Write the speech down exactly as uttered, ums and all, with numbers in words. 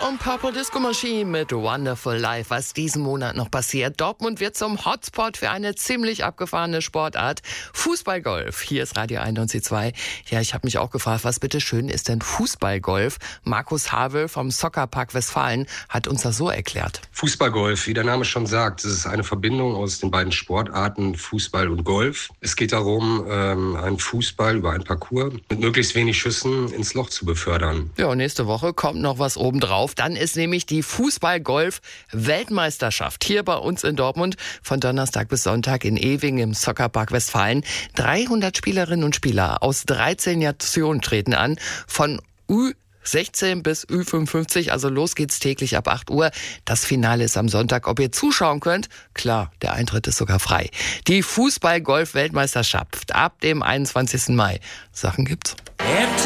und Purple Disco Machine mit Wonderful Life. Was diesen Monat noch passiert. Dortmund wird zum Hotspot für eine ziemlich abgefahrene Sportart. Fußballgolf. Hier ist Radio einundneunzig Komma zwei. Ja, ich habe mich auch gefragt, was bitte schön ist denn Fußballgolf? Markus Havel vom Soccerpark Westfalen hat uns das so erklärt. Fußballgolf, wie der Name schon sagt, es ist eine Verbindung aus den beiden Sportarten Fußball und Golf. Es geht darum, ähm, einen Fußball über ein Parcours mit möglichst wenig Schüssen ins Loch zu befördern. Ja, und nächste Woche kommt noch was obendrauf. Dann ist nämlich die Fußball-Golf-Weltmeisterschaft hier bei uns in Dortmund von Donnerstag bis Sonntag in Ewing im Soccerpark Westfalen. dreihundert Spielerinnen und Spieler aus dreizehn Nationen treten an, von U sechzehn bis Ü fünfundfünfzig, also los geht's täglich ab acht Uhr. Das Finale ist am Sonntag. Ob ihr zuschauen könnt? Klar, der Eintritt ist sogar frei. Die Fußball-Golf-Weltmeisterschaft ab dem einundzwanzigsten Mai. Sachen gibt's.